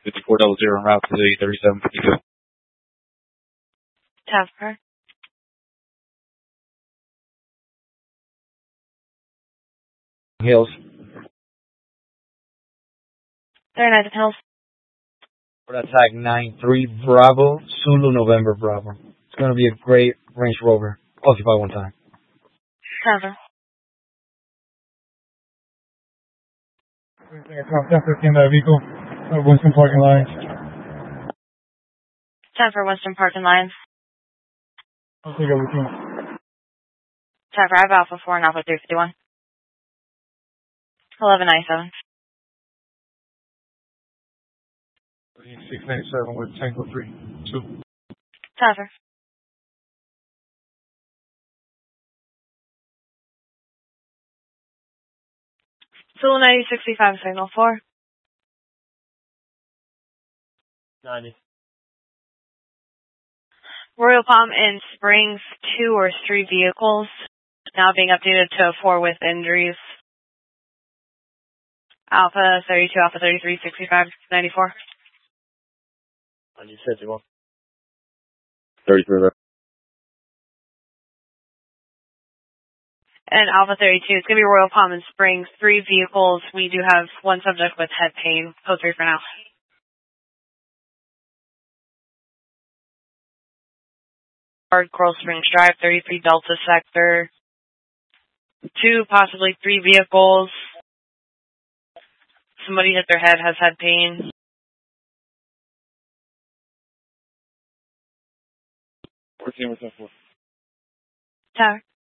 5400 en route to the 3752. Tower. Hills. 39 Hills. For that tag 9-3 Bravo, Zulu November Bravo. It's going to be a great Range Rover. Occupy one time. Tower. In that vehicle, Winston Parking Lines. Tower, Winston Parking Lines. I'll take everything. Tower, I have Alpha 4 and Alpha 351. 1197. 697 with Tango 3-2. Tower. Zulu 9065, signal 4. 90. Royal Palm and Springs, 2 or 3 vehicles. Now being updated to 4 with injuries. Alpha 32, Alpha 33, 65, 94. 91. 33. And Alpha 32, it's going to be Royal Palm and Springs, 3 vehicles. We do have 1 subject with head pain. Code 3 for now. Coral Springs Drive, 33 Delta Sector. 2, possibly 3 vehicles. Somebody hit their head, has head pain. 14 with 4. Tower.